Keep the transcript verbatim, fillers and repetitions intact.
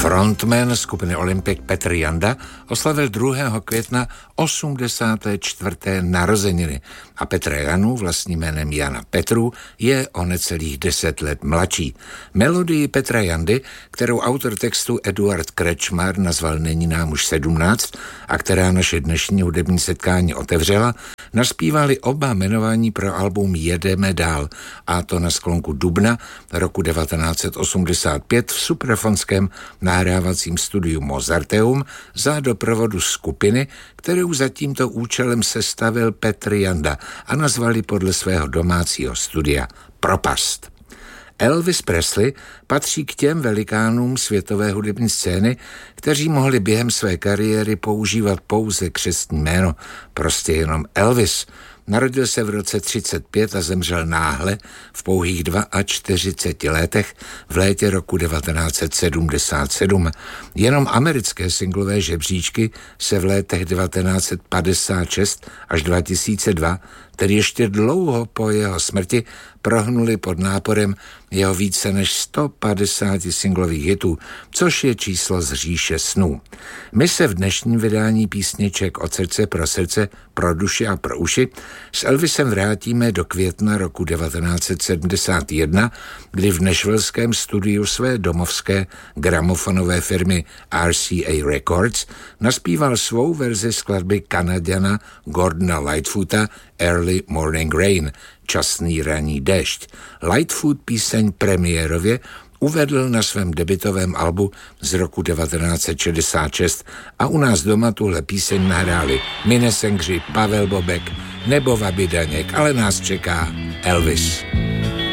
Frontman skupiny Olympic Petr Janda oslavil druhého května osmdesáté čtvrté narozeniny a Petr Janu vlastním jménem Jana Petru je o necelých deset let mladší. Melodii Petra Jandy, kterou autor textu Eduard Krečmar nazval Není nám už sedmnáct a která naše dnešní hudební setkání otevřela, naspívali oba jmenování pro album Jedeme dál, a to na sklonku dubna roku devatenáct set osmdesát pět v suprafonském nahrávacím studiu Mozarteum za doprovodu skupiny, kterou za tímto účelem sestavil Petr Janda a nazvali podle svého domácího studia Propast. Elvis Presley patří k těm velikánům světové hudební scény, kteří mohli během své kariéry používat pouze křestní jméno, prostě jenom Elvis. Narodil se v roce třicet pět a zemřel náhle v pouhých čtyřiceti dvou letech v létě roku devatenáct set sedmdesát sedm. Jenom americké singlové žebříčky se v letech devatenáct set padesát šest až dva tisíce dva, tedy ještě dlouho po jeho smrti, prohnuli pod náporem jeho více než sto padesáti singlových hitů, což je číslo z říše snů. My se v dnešním vydání písniček Od srdce pro srdce, pro duši a pro uši s Elvisem vrátíme do května roku devatenáct set sedmdesát jedna, kdy v nashvillském studiu své domovské gramofonové firmy R C A Records naspíval svou verzi skladby Kanaďana Gordona Lightfoota Early Morning Rain, časný ranní déšť. Lightfoot píseň premiérově uvedl na svém debutovém albu z roku devatenáct set šedesát šest a u nás doma tuhle píseň nahráli Minesengři, Pavel Bobek nebo Vaby Daněk, ale nás čeká Elvis.